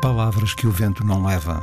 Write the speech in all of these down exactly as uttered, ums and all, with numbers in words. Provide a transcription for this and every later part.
Palavras que o vento não leva.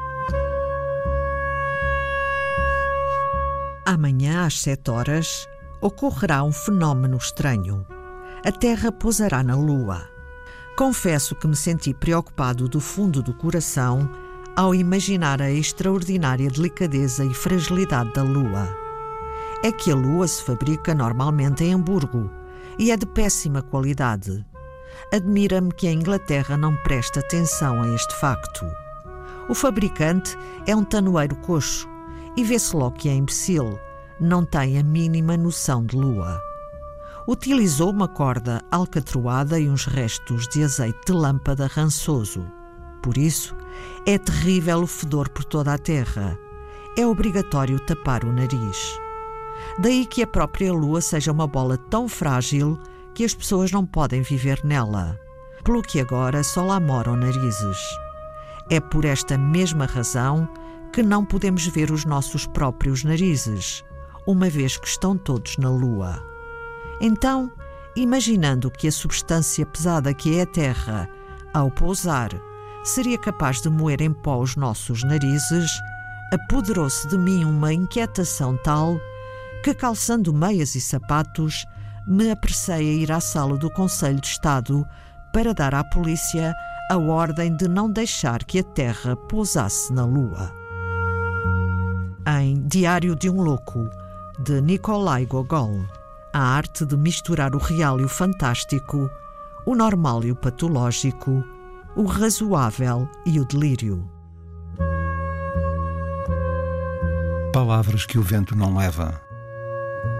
Amanhã, às sete horas, ocorrerá um fenómeno estranho. A Terra pousará na Lua. Confesso que me senti preocupado do fundo do coração ao imaginar a extraordinária delicadeza e fragilidade da Lua. É que a Lua se fabrica normalmente em Hamburgo e é de péssima qualidade. Admira-me que a Inglaterra não preste atenção a este facto. O fabricante é um tanoeiro coxo e vê-se logo que é imbecil, não tem a mínima noção de Lua. Utilizou uma corda alcatroada e uns restos de azeite de lâmpada rançoso. Por isso, é terrível o fedor por toda a Terra. É obrigatório tapar o nariz. Daí que a própria Lua seja uma bola tão frágil que as pessoas não podem viver nela, pelo que agora só lá moram narizes. É por esta mesma razão que não podemos ver os nossos próprios narizes, uma vez que estão todos na Lua. Então, imaginando que a substância pesada que é a Terra, ao pousar, seria capaz de moer em pó os nossos narizes, apoderou-se de mim uma inquietação tal que, calçando meias e sapatos, me apressei a ir à sala do Conselho de Estado para dar à polícia a ordem de não deixar que a Terra pousasse na Lua. Em Diário de um Louco, de Nikolai Gogol, a arte de misturar o real e o fantástico, o normal e o patológico, o razoável e o delírio. Palavras que o vento não leva.